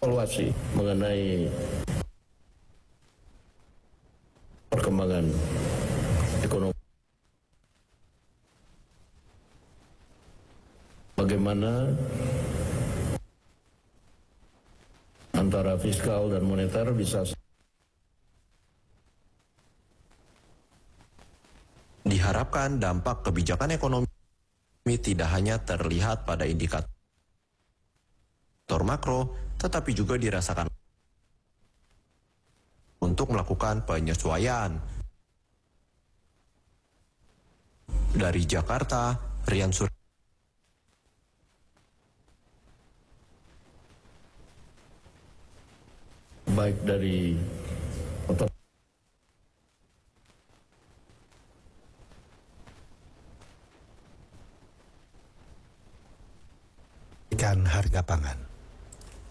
evaluasi mengenai perkembangan ekonomi. Bagaimana antara fiskal dan moneter bisa diharapkan dampak kebijakan ekonomi tidak hanya terlihat pada indikator makro, tetapi juga dirasakan untuk melakukan penyesuaian. Dari Jakarta, Rian Sur. baik dari harga pangan.